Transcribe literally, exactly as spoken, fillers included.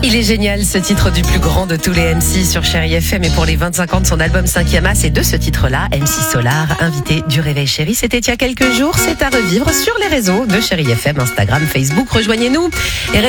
Il est génial ce titre du plus grand de tous les M C sur Chérie F M, et pour les vingt-cinq ans de son album cinquième A, c'est de ce titre-là, M C Solar, invité du Réveil Chérie. C'était il y a quelques jours, c'est à revivre sur les réseaux de Chérie F M, Instagram, Facebook. Rejoignez-nous et